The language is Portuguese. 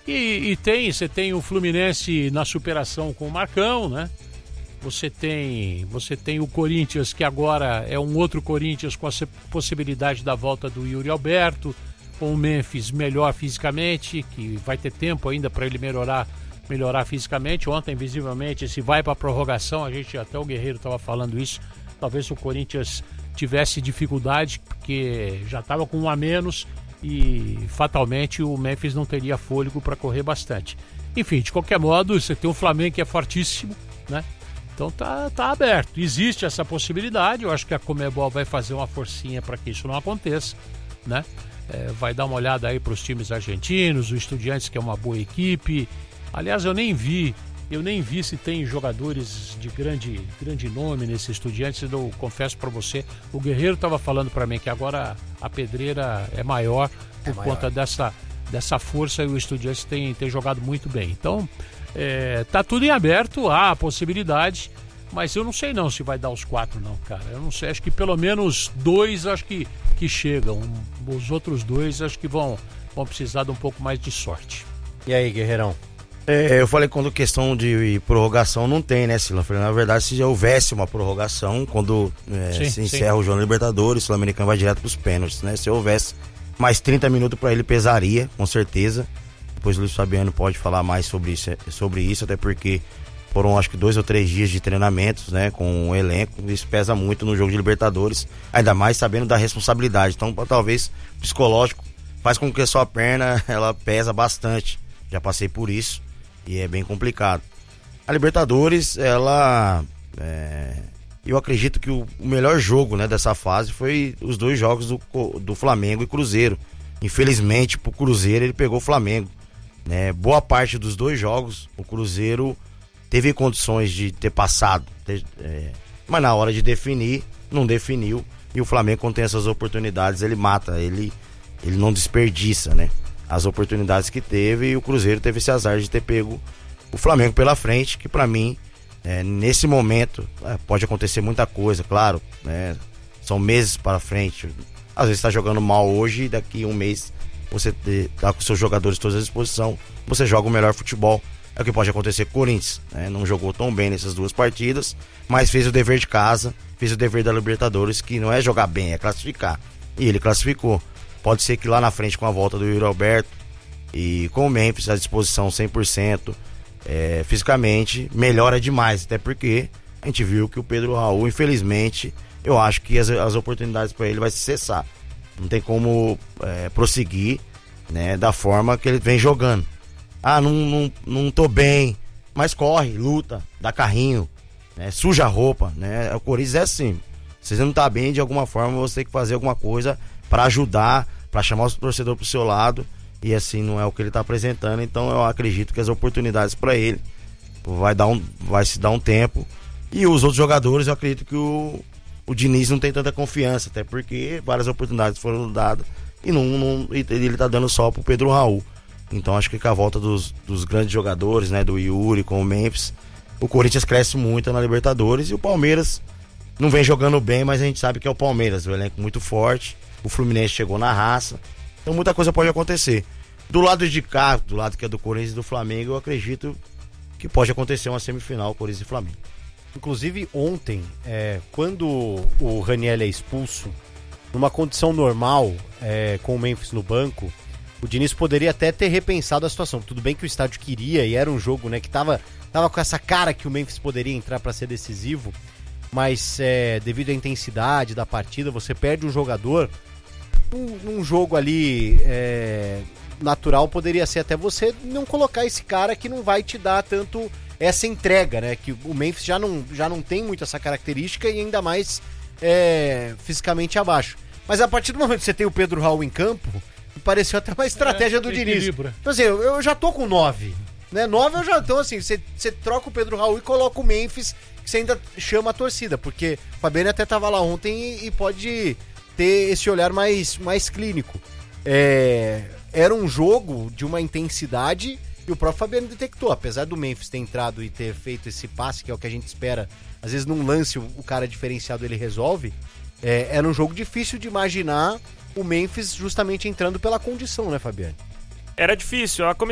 Você tem o Fluminense na superação com o Marcão, né? Você tem o Corinthians, que agora é um outro Corinthians com a possibilidade da volta do Yuri Alberto, com o Memphis melhor fisicamente, que vai ter tempo ainda para ele melhorar fisicamente. Ontem, visivelmente, se vai para a prorrogação, até o Guerreiro estava falando isso, talvez o Corinthians tivesse dificuldade, porque já estava com um a menos e fatalmente o Memphis não teria fôlego para correr bastante. Enfim, de qualquer modo, você tem o Flamengo, que é fortíssimo, né? Então tá aberto, existe essa possibilidade. Eu acho que a Conmebol vai fazer uma forcinha para que isso não aconteça, né? Vai dar uma olhada aí para os times argentinos, o Estudiantes, que é uma boa equipe. Aliás, eu nem vi se tem jogadores de grande nome nesse Estudiantes. Eu confesso para você, o Guerreiro estava falando para mim que agora a pedreira é maior por conta dessa força, e o Estudiantes tem jogado muito bem. Então, tá tudo em aberto, há a possibilidade, mas eu não sei não se vai dar os 4 não, cara. Eu não sei, acho que pelo menos 2 acho que chegam. Os outros 2 acho que vão precisar de um pouco mais de sorte. E aí, Guerreirão? Eu falei quando questão de prorrogação não tem, né, Sila? Na verdade, se já houvesse uma prorrogação, quando se encerra o jogo na Libertadores, o Sul-Americano vai direto para os pênaltis, né? Se houvesse mais 30 minutos para ele, pesaria, com certeza. Depois o Luiz Fabiano pode falar mais sobre isso, até porque foram acho que 2 ou 3 dias de treinamentos, né, com o elenco. Isso pesa muito no jogo de Libertadores, ainda mais sabendo da responsabilidade. Então, talvez psicológico faz com que a sua perna ela pesa bastante. Já passei por isso e é bem complicado. A Libertadores, eu acredito que o melhor jogo, né, dessa fase foi os 2 jogos do Flamengo e Cruzeiro. Infelizmente, pro Cruzeiro, ele pegou o Flamengo. Boa parte dos 2 jogos, o Cruzeiro teve condições de ter passado, mas na hora de definir, não definiu. E o Flamengo, quando tem essas oportunidades, ele mata, ele não desperdiça, né, as oportunidades que teve. E o Cruzeiro teve esse azar de ter pego o Flamengo pela frente, que pra mim, nesse momento, pode acontecer muita coisa, claro, né, são meses para frente. Às vezes tá jogando mal hoje e daqui um mês você tá com seus jogadores todos à disposição, você joga o melhor futebol. É o que pode acontecer com o Corinthians, né? Não jogou tão bem nessas 2 partidas, mas fez o dever de casa, fez o dever da Libertadores, que não é jogar bem, é classificar. E ele classificou. Pode ser que lá na frente, com a volta do Yuri Alberto e com o Memphis à disposição 100%, fisicamente, melhora demais. Até porque a gente viu que o Pedro Raul, infelizmente, eu acho que as oportunidades para ele vai se cessar. Não tem como prosseguir, né, da forma que ele vem jogando. Não tô bem, mas corre, luta, dá carrinho, né, suja a roupa, né? O Corinthians é assim. Se você não tá bem, de alguma forma você tem que fazer alguma coisa para ajudar, para chamar o torcedor pro seu lado, e assim não é o que ele tá apresentando. Então eu acredito que as oportunidades para ele vai se dar um tempo. E os outros jogadores, eu acredito que o Diniz não tem tanta confiança, até porque várias oportunidades foram dadas e ele tá dando só pro Pedro Raul. Então acho que com a volta dos grandes jogadores, né, do Yuri com o Memphis, o Corinthians cresce muito na Libertadores. E o Palmeiras não vem jogando bem, mas a gente sabe que é o Palmeiras, o elenco muito forte. O Fluminense chegou na raça, então muita coisa pode acontecer. Do lado de cá, do lado que é do Corinthians e do Flamengo, eu acredito que pode acontecer uma semifinal, Corinthians e Flamengo. Inclusive ontem, quando o Raniel é expulso, numa condição normal, com o Memphis no banco, o Diniz poderia até ter repensado a situação. Tudo bem que o estádio queria e era um jogo, né, que tava com essa cara que o Memphis poderia entrar para ser decisivo, mas devido à intensidade da partida, você perde um jogador. Num jogo ali natural, poderia ser até você não colocar esse cara que não vai te dar tanto essa entrega, né? Que o Memphis já não tem muito essa característica e ainda mais fisicamente abaixo. Mas a partir do momento que você tem o Pedro Raul em campo, pareceu até uma estratégia do Diniz. Então assim, eu já tô com 9, né? 9 eu já... Então assim, você troca o Pedro Raul e coloca o Memphis, que você ainda chama a torcida, porque o Fabiano até tava lá ontem e pode ter esse olhar mais clínico. Era um jogo de uma intensidade e o próprio Fabiano detectou, apesar do Memphis ter entrado e ter feito esse passe, que é o que a gente espera, às vezes num lance o cara diferenciado ele resolve, era um jogo difícil de imaginar o Memphis justamente entrando pela condição, né, Fabiano? Era difícil, a